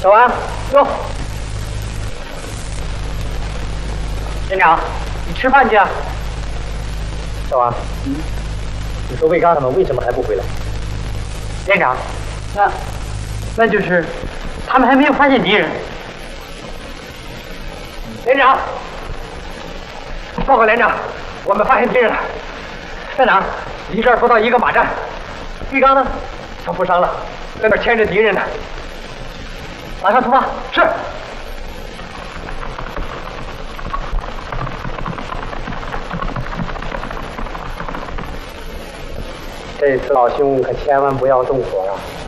小王，走。连长，你吃饭去啊。小王，你说魏刚他们为什么还不回来？连长，那就是他们还没有发现敌人。连长，报告连长，我们发现敌人了。在哪儿？离这儿不到1个马站。魏刚呢？他负伤了，在那儿牵着敌人呢。马上出发。是。这次老兄可千万不要动火啊！